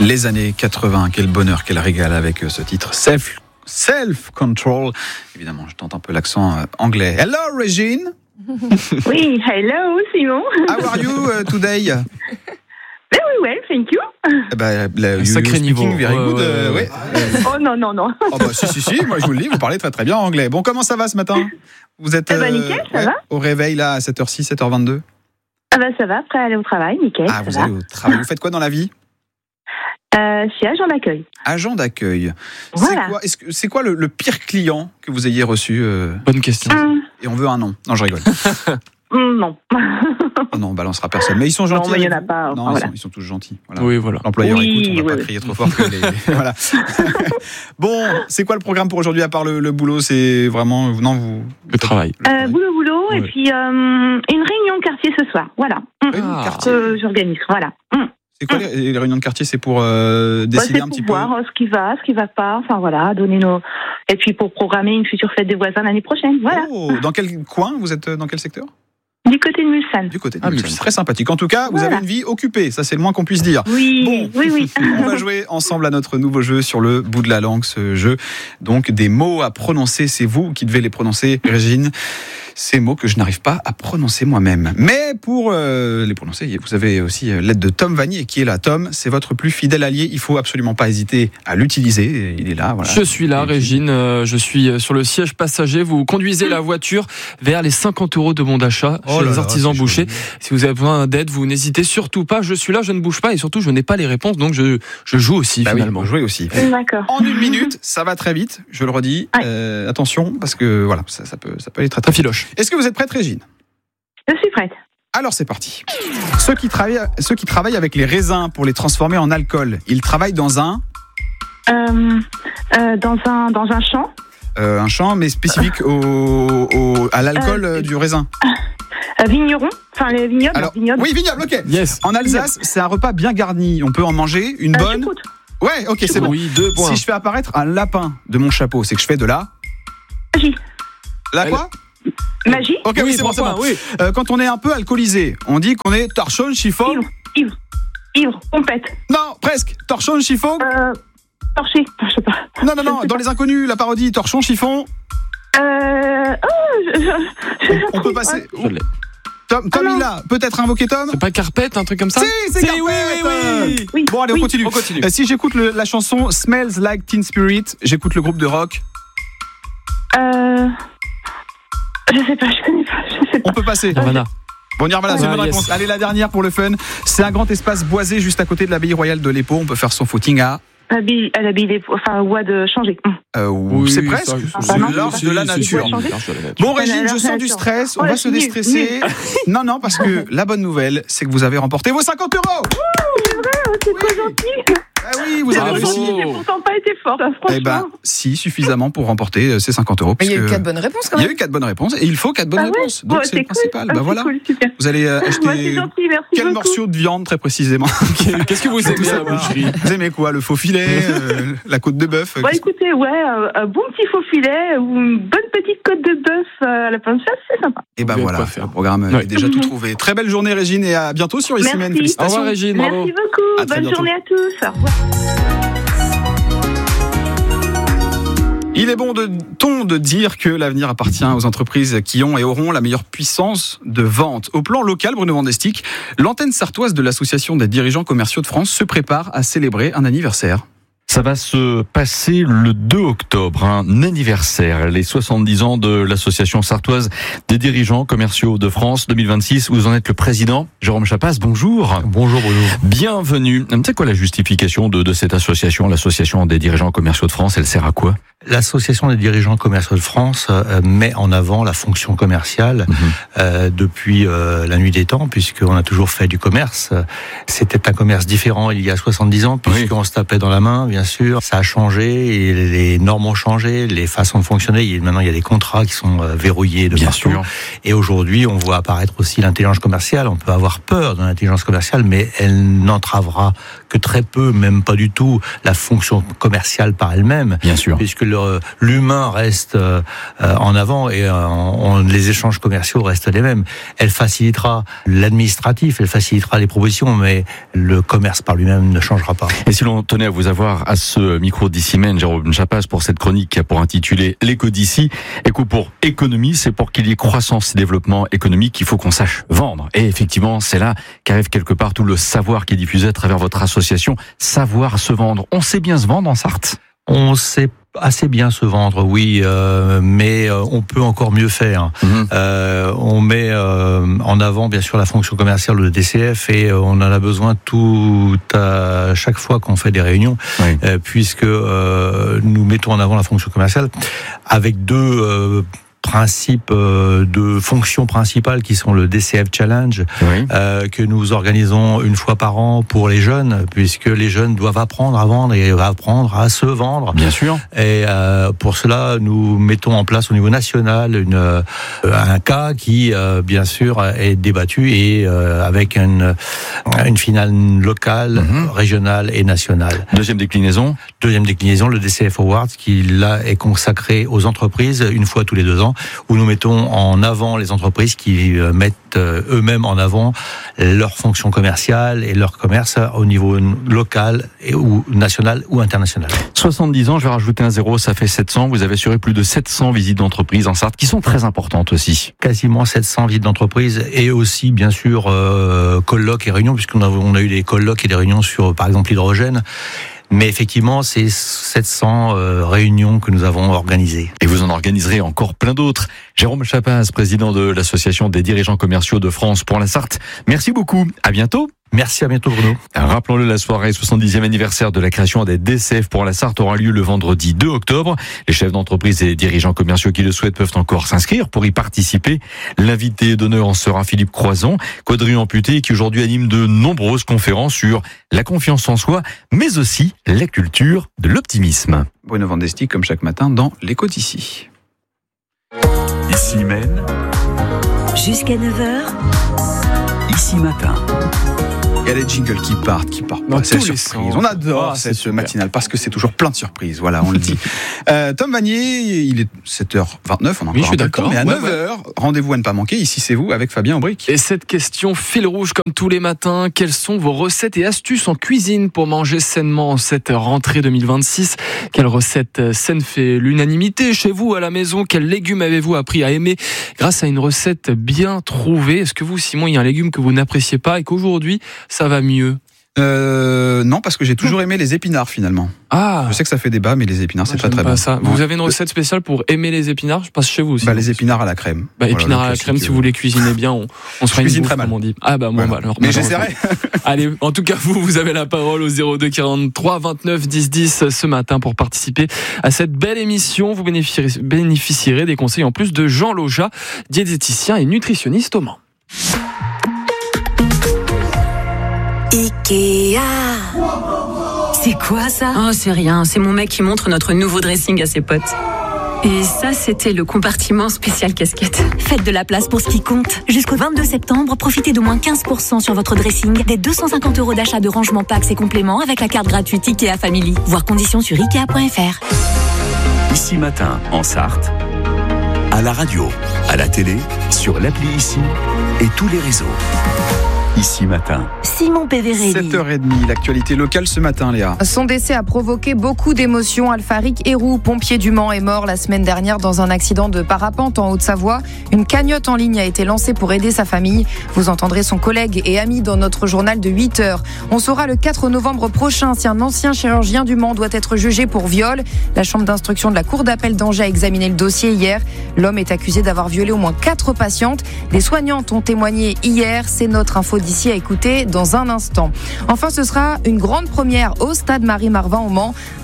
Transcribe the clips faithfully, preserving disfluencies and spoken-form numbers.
Les années quatre-vingts, quel bonheur, quel régal avec ce titre Self, Self Control. Évidemment, je tente un peu l'accent anglais. Hello, Régine. Oui, hello, Simon. How are you uh, today? Very well, thank you. Bah, la, Un sacré niveau. Very ouais, good. ouais, Euh, ouais. ouais. Oh non, non, non. Oh bah si, si, si, moi je vous le dis, vous parlez très très bien anglais. Bon, comment ça va ce matin? Vous êtes Eh ben, nickel, ça va. au réveil là à sept heures six, sept heures vingt-deux? Ah bah ça va, prêt à aller au travail, nickel. Ah, ça vous va. allez au travail. Vous faites quoi dans la vie? Euh, je suis agent d'accueil. Agent d'accueil. Voilà. C'est quoi, est-ce que, c'est quoi le, le pire client que vous ayez reçu euh, Bonne question. Hum, Et on veut un nom. Non, je rigole. hum, non. Oh non, on balancera personne. Mais ils sont Non, gentils. mais il y en avec a pas, vous. Non, enfin, ils, voilà. sont, ils sont tous gentils. Voilà. Oui, voilà. L'employeur Oui, écoute, on va oui, pas oui. crier trop fort que les. Voilà. Bon, c'est quoi le programme pour aujourd'hui à part le, le boulot? C'est vraiment. Non, vous. Le travail. le Euh, travail. boulot, boulot, et Ouais. puis euh, une réunion de quartier ce soir. Voilà. Hum, Réunion de Ah. quartier. que j'organise. Voilà. Hum. C'est quoi les, les réunions de quartier? C'est pour euh, Bah, décider c'est un pour petit peu. voir euh, ce qui va, ce qui va pas. Enfin voilà, donner nos. Et puis pour programmer une future fête des voisins l'année prochaine. Voilà. Oh, dans quel coin? Vous êtes dans quel secteur? Du côté de Mulsanne. Du côté de Ah, Mulsanne. Mulsanne. Très sympathique. En tout cas, vous Voilà. avez une vie occupée. Ça, c'est le moins qu'on puisse dire. Oui, Bon. oui, oui. On va jouer ensemble à notre nouveau jeu sur le bout de la langue, ce jeu. Donc, des mots à prononcer, c'est vous qui devez les prononcer, Régine. Ces mots que je n'arrive pas à prononcer moi-même. Mais pour euh, les prononcer, vous avez aussi l'aide de Tom Vanier qui est là. Tom, c'est votre plus fidèle allié. Il faut absolument pas hésiter à l'utiliser. Il est là. Voilà. Je suis là, Régine. euh, Je suis sur le siège passager. Vous conduisez la voiture vers les cinquante euros de bon d'achat Oh chez là les là, artisans c'est bouchers. joli. Si vous avez besoin d'aide, vous n'hésitez surtout pas. Je suis là, je ne bouge pas et surtout, je n'ai pas les réponses. Donc, je, je joue aussi, Bah oui, finalement. vous jouez aussi. D'accord. En une minute, ça va très vite. Je le redis. Ouais. Euh, attention, parce que voilà, ça, ça peut, ça peut aller très Très très vite. filoche. Est-ce que vous êtes prête, Régine? Je suis prête. Alors c'est parti. Ceux qui travaillent, ceux qui travaillent avec les raisins pour les transformer en alcool, ils travaillent dans un Euh, euh, dans un dans un champ. euh, un champ, mais spécifique au, au- à l'alcool euh, du raisin. Euh, vigneron. Enfin les vignobles. Alors, vignobles. oui, vignoble, ok. Yes. En Alsace, c'est un repas bien garni. On peut en manger une Euh, bonne. choucroute. Ouais, ok, c'est bon. Oui, deux points. Si je fais apparaître un lapin de mon chapeau, c'est que je fais de la. Magie. La quoi? Magie. Ok, oui, c'est bon, trois c'est bon. points, oui. Euh, quand on est un peu alcoolisé, on dit qu'on est torchon, chiffon. Ivre. Ivre. Ivre. Compète. Non, presque. Torchon, chiffon. Euh, torché. Enfin, je sais pas. Non, non, non. Dans les inconnus, la parodie, torchon, chiffon. Euh, oh, je, je, je On peut trouve passer. Je l'ai. Tom, Tom Ah non. il l'a. Peut-être invoquer Tom. C'est pas carpette, un truc comme ça? Si, c'est Si, Carpet. oui, oui, oui. Oui. Bon, allez, on oui. continue. On continue. Euh, si j'écoute le- la chanson Smells Like Teen Spirit, j'écoute le groupe de rock. Euh, je sais pas, je connais pas, je sais pas. On peut passer. Nirvana. Bon, Nirvana, c'est une Ah, bonne yes. réponse. Allez, la dernière pour le fun. C'est un grand espace boisé juste à côté de l'abbaye royale de l'Épau. On peut faire son footing à. Habille, elle habille les, enfin, voie de changer. Hum. Euh, Oui, c'est ça, presque. ça, C'est non, l'art si, de la si, nature. si, changer. l'art de la nature. Bon, Régine, je La sens du nature. stress. Oh, On va là, se nul, déstresser. Non, non, parce que la bonne nouvelle, c'est que vous avez remporté vos cinquante euros. C'est vrai, oh, c'est trop gentil. Ah oui, vous C'est avez trop Bravo. réussi. gentil, j'ai pourtant pas été forte, hein, Eh ben, franchement. si, suffisamment pour remporter euh, ces cinquante euros. Mais il y a eu puisque- quatre bonnes réponses quand Il y même. a eu quatre bonnes réponses et il faut quatre bonnes Ah ouais réponses. Donc Ouais, c'est le cool. principal. Ah, Bah c'est voilà. cool, super. Vous allez euh, Ouais, c'est acheter gentil, merci quel beaucoup. morceau de viande très précisément? Qu'est-ce que vous Tout aimez ça, à la boucherie? Vous aimez quoi? Le faux filet, euh, la côte de bœuf? Bon, écoutez, ouais, euh, un bon petit faux filet ou une bonne petite côte de bœuf euh, à la pain de chasse, c'est sympa. Et ben Vous avez voilà, quoi faire. le programme Ouais. est déjà tout trouvé. Très belle journée, Régine, et à bientôt sur Ici Merci. Même. Au Félicitations. revoir, Régine. Bravo. Merci beaucoup, À très bonne bientôt. journée à tous. Au revoir. Il est bon de ton de dire que l'avenir appartient aux entreprises qui ont et auront la meilleure puissance de vente. Au plan local, Bruno Vandestick, l'antenne sartoise de l'Association des dirigeants commerciaux de France se prépare à célébrer un anniversaire. Ça va se passer le deux octobre, un anniversaire, les soixante-dix ans de l'Association sartoise des dirigeants commerciaux de France deux mille vingt-six. Vous en êtes le président, Jérôme Chapas, bonjour. Bonjour Bruno. Bienvenue. C'est quoi la justification de, de cette association, l'Association des dirigeants commerciaux de France? Elle sert à quoi? L'Association des dirigeants commerciaux de France euh, met en avant la fonction commerciale Mhm. euh, depuis euh, la nuit des temps, puisqu'on a toujours fait du commerce. C'était un commerce différent il y a soixante-dix ans, puisqu'on se tapait dans la main, bien bien sûr, ça a changé, et les normes ont changé, les façons de fonctionner. Maintenant, il y a des contrats qui sont verrouillés de bien partout. sûr. Et aujourd'hui, on voit apparaître aussi l'intelligence commerciale. On peut avoir peur de l'intelligence commerciale, mais elle n'entravera que très peu, même pas du tout, la fonction commerciale par elle-même. Bien sûr. Puisque le, l'humain reste euh, en avant et euh, on, les échanges commerciaux restent les mêmes. Elle facilitera l'administratif, elle facilitera les propositions, mais le commerce par lui-même ne changera pas. Et si l'on tenait à vous avoir à ce micro d'ici même, Jérôme Chapas, pour cette chronique pour intituler L'éco d'ici, éco pour économie, c'est pour qu'il y ait croissance et développement économique qu'il faut qu'on sache vendre. Et effectivement, c'est là qu'arrive quelque part tout le savoir qui est diffusé à travers votre association. Savoir se vendre. On sait bien se vendre en Sarthe ? On sait assez bien se vendre, oui, euh, mais euh, on peut encore mieux faire. Mmh. Euh, on met euh, en avant, bien sûr, la fonction commerciale de D C F et euh, on en a besoin tout à chaque fois qu'on fait des réunions, oui. euh, puisque euh, nous mettons en avant la fonction commerciale avec deux euh, principes euh, de fonctions principales qui sont le D C F Challenge, oui. euh, que nous organisons une fois par an pour les jeunes, puisque les jeunes doivent apprendre à vendre et apprendre à se vendre. Bien sûr. Et euh, pour cela, nous mettons en place au niveau national une, euh, un cas qui, euh, bien sûr, est débattu et euh, avec une, une finale locale, mm-hmm. régionale et nationale. Deuxième déclinaison. Deuxième déclinaison, le D C F Awards, qui là est consacré aux entreprises une fois tous les deux ans, où nous mettons en avant les entreprises qui mettent eux-mêmes en avant leur fonction commerciale et leur commerce au niveau local et ou national ou international. soixante-dix ans, je vais rajouter un zéro, ça fait sept cents. Vous avez assuré plus de sept cents visites d'entreprise en Sarthe, qui sont très importantes aussi. Quasiment sept cents visites d'entreprise et aussi, bien sûr, euh, colloques et réunions, puisqu'on a, on a eu des colloques et des réunions sur, par exemple, l'hydrogène. Mais effectivement, c'est sept cents euh, réunions que nous avons organisées. Et vous en organiserez encore plein d'autres. Jérôme Chapas, président de l'Association des dirigeants commerciaux de France pour la Sarthe. Merci beaucoup. À bientôt. Merci, à bientôt Bruno. Rappelons-le, la soirée soixante-dixième anniversaire de la création des D C F pour la Sarthe aura lieu le vendredi deux octobre. Les chefs d'entreprise et les dirigeants commerciaux qui le souhaitent peuvent encore s'inscrire pour y participer. L'invité d'honneur en sera Philippe Croison, quadrille amputé, qui aujourd'hui anime de nombreuses conférences sur la confiance en soi, mais aussi la culture de l'optimisme. Bruno Vandesti, comme chaque matin, dans l'écho d'ici. Ici même. Jusqu'à neuf heures. Ici matin. Il y a les jingles qui partent, qui partent. Dans c'est tous les surprise. sens. On adore Oh, cette super. matinale parce que c'est toujours plein de surprises. Voilà, on le dit. euh, Tom Vanier, il est sept heures vingt-neuf, on a encore Oui, je suis un peu de temps, d'accord. mais à Ouais, neuf heures, rendez-vous à ne pas manquer. Ici, c'est vous avec Fabien Aubric. Et cette question fil rouge comme tous les matins, quelles sont vos recettes et astuces en cuisine pour manger sainement en cette rentrée deux mille vingt-six? Quelle recette saine fait l'unanimité chez vous à la maison? Quels légumes avez-vous appris à aimer grâce à une recette bien trouvée? Est-ce que vous, Simon, il y a un légume que vous n'appréciez pas et qu'aujourd'hui ça va mieux? Euh, non, parce que j'ai toujours aimé les épinards finalement. Ah, Je sais que ça fait débat, mais les épinards, c'est moi, pas j'aime très pas bon. ça. Ouais. Vous avez une recette spéciale pour aimer les épinards? Je passe chez vous aussi. Bah, les épinards à la crème. Bah, Voilà, épinards le à la classique, crème, si euh, vous les cuisinez bien, on, on se fera une cuisine bouffe, très mal. comme on dit. Ah bah bon, Voilà. bah, alors, Mais malheureusement. j'essaierai. Allez, en tout cas, vous, vous avez la parole au zéro deux quarante-trois vingt-neuf dix dix ce matin pour participer à cette belle émission. Vous bénéficierez, bénéficierez des conseils en plus de Jean Loja, diététicien et nutritionniste au Mans. Ikea. C'est quoi ça? Oh, c'est rien, c'est mon mec qui montre notre nouveau dressing à ses potes. Et ça, c'était le compartiment spécial casquette. Faites de la place pour ce qui compte. Jusqu'au vingt-deux septembre, profitez d'au moins quinze pour cent sur votre dressing, des deux cent cinquante euros d'achat de rangement packs et compléments avec la carte gratuite Ikea Family. Voir conditions sur ikea point f r. Ici matin, en Sarthe. À la radio, à la télé, sur l'appli Ici et tous les réseaux. Ici matin. Simon Péverelli. sept heures trente, l'actualité locale ce matin, Léa. Son décès a provoqué beaucoup d'émotions. Alpharic Héroux, pompier du Mans, est mort la semaine dernière dans un accident de parapente en Haute-Savoie. Une cagnotte en ligne a été lancée pour aider sa famille. Vous entendrez son collègue et ami dans notre journal de huit heures. On saura le quatre novembre prochain si un ancien chirurgien du Mans doit être jugé pour viol. La chambre d'instruction de la cour d'appel d'Angers a examiné le dossier hier. L'homme est accusé d'avoir violé au moins quatre patientes. Des soignantes ont témoigné hier. C'est notre info d'ici à écouter dans un instant. Enfin, ce sera une grande première au stade Marie-Marvin au Mans.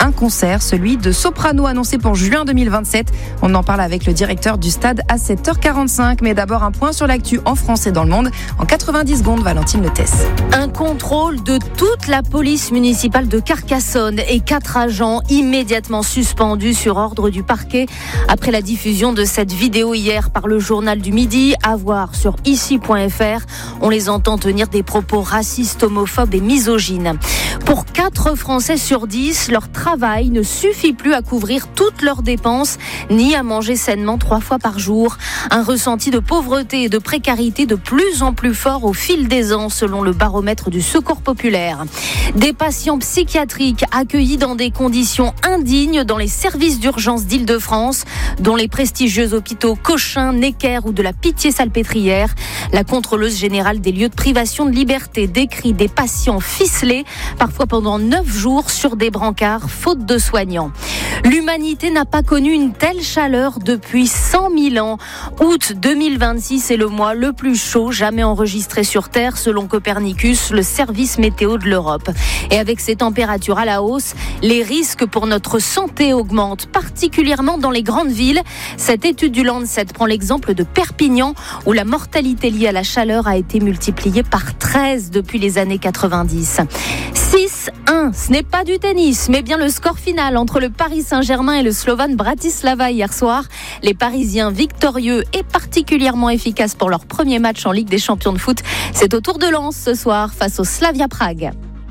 un concert, celui de Soprano annoncé pour juin deux mille vingt-sept. On en parle avec le directeur du stade à sept heures quarante-cinq. Mais d'abord un point sur l'actu en France et dans le monde. En quatre-vingt-dix secondes, Valentine Lettès. Un contrôle de toute la police municipale de Carcassonne et quatre agents immédiatement suspendus sur ordre du parquet après la diffusion de cette vidéo hier par le journal du Midi, à voir sur ici point f r. On les entend tenir des propos racistes, homophobes et misogynes. Pour quatre Français sur dix, leur travail ne suffit plus à couvrir toutes leurs dépenses, ni à manger sainement trois fois par jour. Un ressenti de pauvreté et de précarité de plus en plus fort au fil des ans, selon le baromètre du Secours populaire. Des patients psychiatriques accueillis dans des conditions indignes dans les services d'urgence d'Île-de-France, dont les prestigieux hôpitaux Cochin, Necker ou de la Pitié-Salpêtrière. La contrôleuse générale des lieux de privation de liberté décrit des patients ficelés, parfois pendant neuf jours sur des brancards, faute de soignants. L'humanité n'a pas connu une telle chaleur depuis cent mille ans. Août deux mille vingt-six est le mois le plus chaud jamais enregistré sur Terre, selon Copernicus, le service météo de l'Europe. Et avec ces températures à la hausse, les risques pour notre santé augmentent, particulièrement dans les grandes villes. Cette étude du Lancet prend l'exemple de Perpignan, où la mortalité liée à la chaleur a été multipliée par treize depuis les années quatre-vingt-dix. six un, ce n'est pas du tennis, mais bien le score final entre le Paris Saint-Germain et le Slovan Bratislava hier soir. Les Parisiens victorieux et particulièrement efficaces pour leur premier match en Ligue des Champions de foot. C'est au tour de Lens ce soir face au Slavia Prague.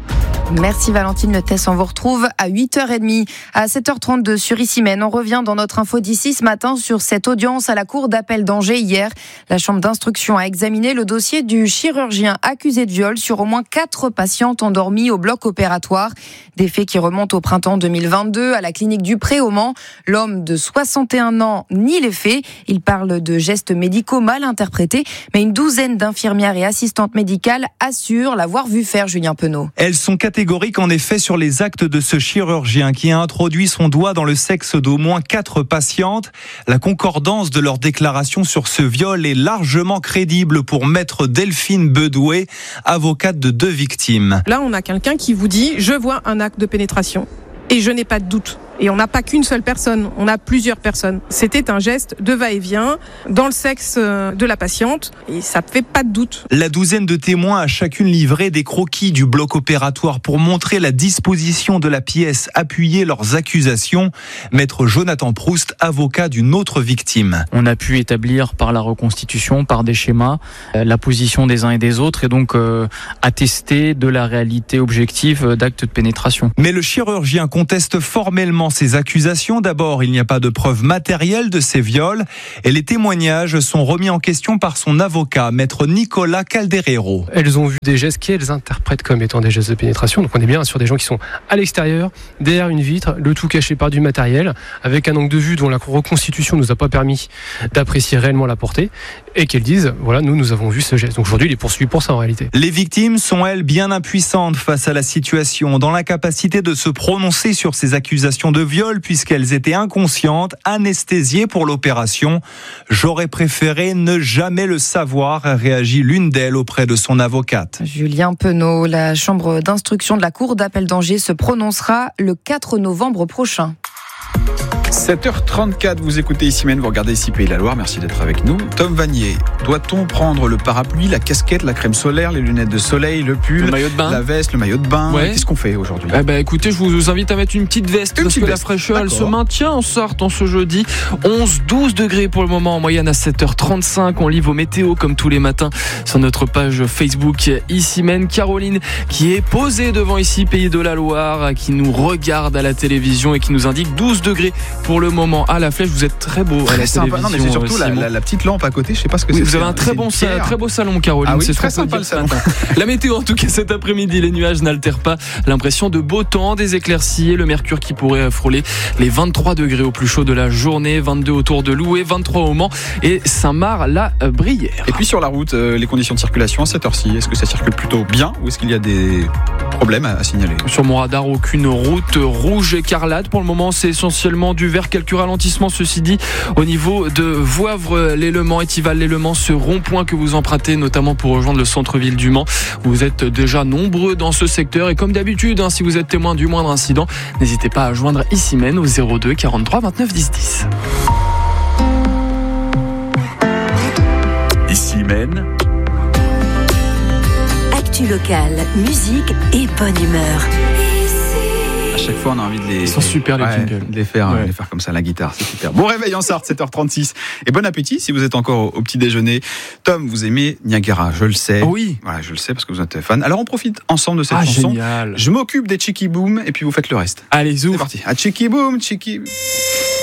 Merci Valentine Lettès, on vous retrouve à huit heures trente. À sept heures trente-deux sur Issy-Mène, on revient dans notre info d'ici ce matin sur cette audience à la cour d'appel d'Angers hier. La chambre d'instruction a examiné le dossier du chirurgien accusé de viol sur au moins quatre patientes endormies au bloc opératoire. Des faits qui remontent au printemps deux mille vingt-deux à la clinique du Pré au Mans. L'homme de soixante et un ans nie les faits. Il parle de gestes médicaux mal interprétés, mais une douzaine d'infirmières et assistantes médicales assurent l'avoir vu faire, Julien Penaud. Elles sont catégoriques en effet sur les actes de ce chirurgien qui a introduit son doigt dans le sexe d'au moins quatre patientes. La concordance de leurs déclarations sur ce viol est largement crédible pour maître Delphine Bedoué, avocate de deux victimes. Là, on a quelqu'un qui vous dit « je vois un acte de pénétration et je n'ai pas de doute ». Et on n'a pas qu'une seule personne, on a plusieurs personnes. C'était un geste de va-et-vient dans le sexe de la patiente et ça ne fait pas de doute. La douzaine de témoins a chacune livré des croquis du bloc opératoire pour montrer la disposition de la pièce, appuyer leurs accusations. Maître Jonathan Proust, avocat d'une autre victime. On a pu établir par la reconstitution, par des schémas, la position des uns et des autres et donc euh, attester de la réalité objective d'actes de pénétration. Mais le chirurgien conteste formellement ces accusations. D'abord, il n'y a pas de preuves matérielles de ces viols et les témoignages sont remis en question par son avocat, maître Nicolas Calderero. Elles ont vu des gestes qu'elles interprètent comme étant des gestes de pénétration. Donc on est bien sur des gens qui sont à l'extérieur, derrière une vitre, le tout caché par du matériel, avec un angle de vue dont la reconstitution ne nous a pas permis d'apprécier réellement la portée et qu'elles disent, voilà, nous, nous avons vu ce geste. Donc aujourd'hui, il est poursuivi pour ça en réalité. Les victimes sont, elles, bien impuissantes face à la situation, dans l'incapacité de se prononcer sur ces accusations de viol puisqu'elles étaient inconscientes, anesthésiées pour l'opération. J'aurais préféré ne jamais le savoir, réagit l'une d'elles auprès de son avocate. Julien Penaud, la chambre d'instruction de la cour d'appel d'Angers se prononcera le quatre novembre prochain. sept heures trente-quatre, vous écoutez Issy-Mène, vous regardez ici Pays de la Loire, merci d'être avec nous. Tom Vanier, doit-on prendre le parapluie, la casquette, la crème solaire, les lunettes de soleil, le pull, le maillot de bain, la veste, le maillot de bain, ouais. Qu'est-ce qu'on fait aujourd'hui? Eh ben, écoutez, je vous invite à mettre une petite veste une parce petite que veste. la fraîcheur D'accord. elle se maintient en Sarthe en ce jeudi. onze douze degrés pour le moment en moyenne à sept heures trente-cinq. On lit vos météos comme tous les matins sur notre page Facebook Issy-Mène. Caroline qui est posée devant ici Pays de la Loire, qui nous regarde à la télévision et qui nous indique douze degrés pour le moment à la flèche. Vous êtes très beau à la sympa. télévision. Non, mais c'est surtout la, la, la petite lampe à côté. Je sais pas ce que oui, c'est. Vous c'est avez un très bon, sa, très beau salon, Caroline. Ah oui, c'est très sympa le salon. La météo, en tout cas, cet après-midi, les nuages n'altèrent pas. L'impression de beau temps, des éclaircies et le mercure qui pourrait frôler les vingt-trois degrés au plus chaud de la journée, vingt-deux autour de Loué, vingt-trois au Mans et Saint-Marc-la-Brière. Et puis sur la route, euh, les conditions de circulation à cette heure-ci, est-ce que ça circule plutôt bien ou est-ce qu'il y a des problèmes à, à signaler? Sur mon radar, aucune route rouge écarlate. Pour le moment, c'est essentiellement du vert. Quelques ralentissements, ceci dit, au niveau de Voivre-l'Élement, Étival-l'Élement, ce rond-point que vous empruntez, notamment pour rejoindre le centre-ville du Mans. Vous êtes déjà nombreux dans ce secteur et comme d'habitude, hein, si vous êtes témoin du moindre incident, n'hésitez pas à joindre Issymène au zéro deux quarante-trois vingt-neuf dix dix. Issymène. Actu locale, musique et bonne humeur. À chaque fois, on a envie de les. Ils sont super, les ouais, jingles. de les faire, Ouais. les faire comme ça, la guitare, c'est super. Bon réveil en Sarthe, sept heures trente-six. Et bon appétit si vous êtes encore au, au petit déjeuner. Tom, vous aimez Niagara, je le sais. Oui. Voilà, je le sais parce que vous êtes fan. Alors on profite ensemble de cette Ah, chanson. génial. Je m'occupe des Cheeky Boom et puis vous faites le reste. Allez, zou. C'est parti. À Cheeky Boom, Cheeky.